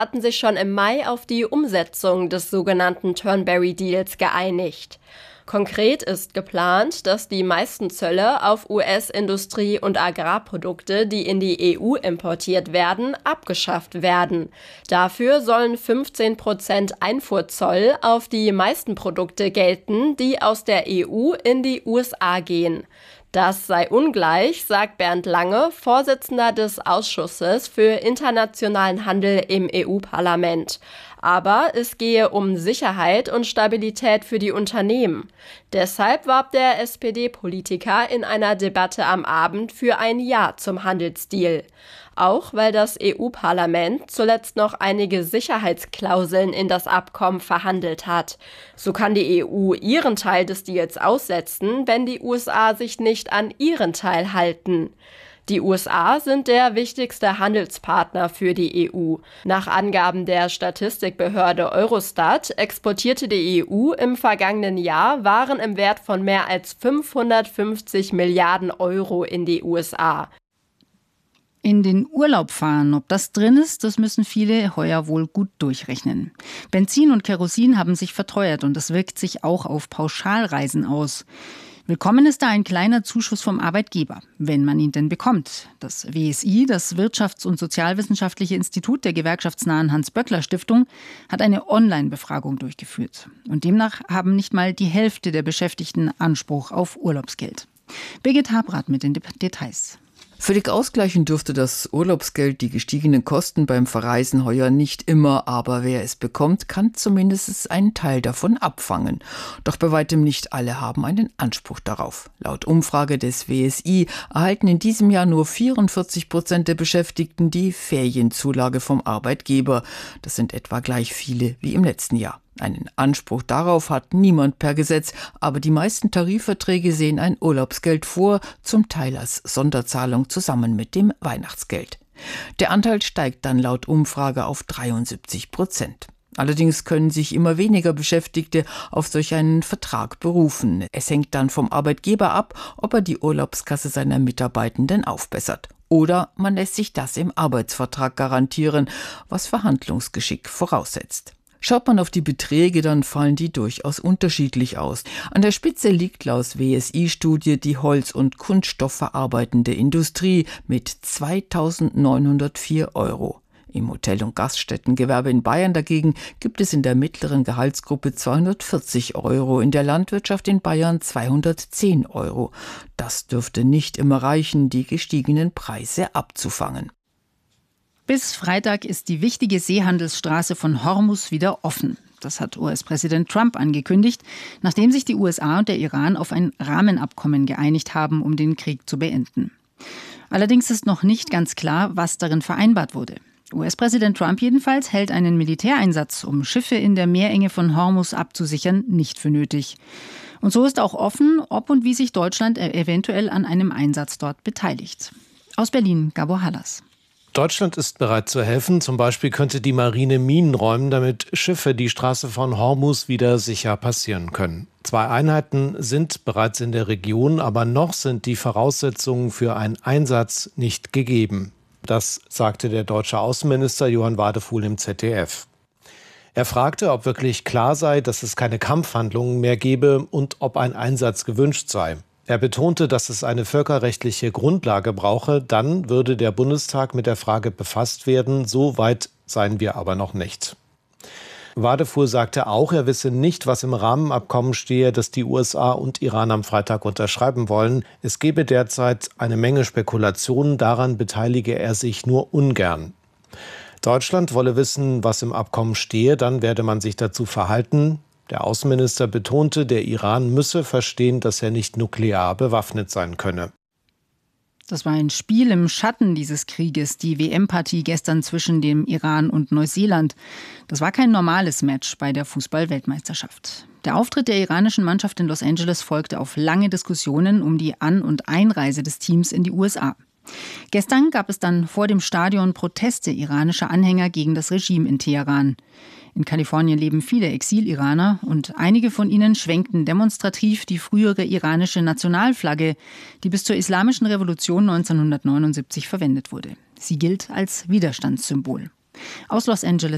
hatten sich schon im Mai auf die Umsetzung des sogenannten Turnberry-Deals geeinigt. Konkret ist geplant, dass die meisten Zölle auf US-Industrie- und Agrarprodukte, die in die EU importiert werden, abgeschafft werden. Dafür sollen 15% Einfuhrzoll auf die meisten Produkte gelten, die aus der EU in die USA gehen. Das sei ungleich, sagt Bernd Lange, Vorsitzender des Ausschusses für internationalen Handel im EU-Parlament. Aber es gehe um Sicherheit und Stabilität für die Unternehmen. Deshalb warb der SPD-Politiker in einer Debatte am Abend für ein Ja zum Handelsdeal. Auch weil das EU-Parlament zuletzt noch einige Sicherheitsklauseln in das Abkommen verhandelt hat. So kann die EU ihren Teil des Deals aussetzen, wenn die USA sich nicht an ihren Teil halten. Die USA sind der wichtigste Handelspartner für die EU. Nach Angaben der Statistikbehörde Eurostat exportierte die EU im vergangenen Jahr Waren im Wert von mehr als 550 Milliarden Euro in die USA. In den Urlaub fahren, ob das drin ist, das müssen viele heuer wohl gut durchrechnen. Benzin und Kerosin haben sich verteuert und das wirkt sich auch auf Pauschalreisen aus. Willkommen ist da ein kleiner Zuschuss vom Arbeitgeber, wenn man ihn denn bekommt. Das WSI, das Wirtschafts- und Sozialwissenschaftliche Institut der gewerkschaftsnahen Hans-Böckler-Stiftung, hat eine Online-Befragung durchgeführt. Und demnach haben nicht mal die Hälfte der Beschäftigten Anspruch auf Urlaubsgeld. Birgit Habrath mit den Details. Völlig ausgleichen dürfte das Urlaubsgeld die gestiegenen Kosten beim Verreisen heuer nicht immer, aber wer es bekommt, kann zumindest einen Teil davon abfangen. Doch bei weitem nicht alle haben einen Anspruch darauf. Laut Umfrage des WSI erhalten in diesem Jahr nur 44% der Beschäftigten die Ferienzulage vom Arbeitgeber. Das sind etwa gleich viele wie im letzten Jahr. Einen Anspruch darauf hat niemand per Gesetz, aber die meisten Tarifverträge sehen ein Urlaubsgeld vor, zum Teil als Sonderzahlung zusammen mit dem Weihnachtsgeld. Der Anteil steigt dann laut Umfrage auf 73%. Allerdings können sich immer weniger Beschäftigte auf solch einen Vertrag berufen. Es hängt dann vom Arbeitgeber ab, ob er die Urlaubskasse seiner Mitarbeitenden aufbessert. Oder man lässt sich das im Arbeitsvertrag garantieren, was Verhandlungsgeschick voraussetzt. Schaut man auf die Beträge, dann fallen die durchaus unterschiedlich aus. An der Spitze liegt laut WSI-Studie die Holz- und kunststoffverarbeitende Industrie mit 2.904 €. Im Hotel- und Gaststättengewerbe in Bayern dagegen gibt es in der mittleren Gehaltsgruppe 240 €, in der Landwirtschaft in Bayern 210 €. Das dürfte nicht immer reichen, die gestiegenen Preise abzufangen. Bis Freitag ist die wichtige Seehandelsstraße von Hormuz wieder offen. Das hat US-Präsident Trump angekündigt, nachdem sich die USA und der Iran auf ein Rahmenabkommen geeinigt haben, um den Krieg zu beenden. Allerdings ist noch nicht ganz klar, was darin vereinbart wurde. US-Präsident Trump jedenfalls hält einen Militäreinsatz, um Schiffe in der Meerenge von Hormuz abzusichern, nicht für nötig. Und so ist auch offen, ob und wie sich Deutschland eventuell an einem Einsatz dort beteiligt. Aus Berlin, Gabor Hallas. Deutschland ist bereit zu helfen. Zum Beispiel könnte die Marine Minen räumen, damit Schiffe die Straße von Hormuz wieder sicher passieren können. 2 Einheiten sind bereits in der Region, aber noch sind die Voraussetzungen für einen Einsatz nicht gegeben. Das sagte der deutsche Außenminister Johann Wadefuhl im ZDF. Er fragte, ob wirklich klar sei, dass es keine Kampfhandlungen mehr gebe und ob ein Einsatz gewünscht sei. Er betonte, dass es eine völkerrechtliche Grundlage brauche, dann würde der Bundestag mit der Frage befasst werden. So weit seien wir aber noch nicht. Wadefuhl sagte auch, er wisse nicht, was im Rahmenabkommen stehe, das die USA und Iran am Freitag unterschreiben wollen. Es gebe derzeit eine Menge Spekulationen, daran beteilige er sich nur ungern. Deutschland wolle wissen, was im Abkommen stehe, dann werde man sich dazu verhalten. Der Außenminister betonte, der Iran müsse verstehen, dass er nicht nuklear bewaffnet sein könne. Das war ein Spiel im Schatten dieses Krieges, die WM-Partie gestern zwischen dem Iran und Neuseeland. Das war kein normales Match bei der Fußball-Weltmeisterschaft. Der Auftritt der iranischen Mannschaft in Los Angeles folgte auf lange Diskussionen um die An- und Einreise des Teams in die USA. Gestern gab es dann vor dem Stadion Proteste iranischer Anhänger gegen das Regime in Teheran. In Kalifornien leben viele Exil-Iraner und einige von ihnen schwenkten demonstrativ die frühere iranische Nationalflagge, die bis zur Islamischen Revolution 1979 verwendet wurde. Sie gilt als Widerstandssymbol. Aus Los Angeles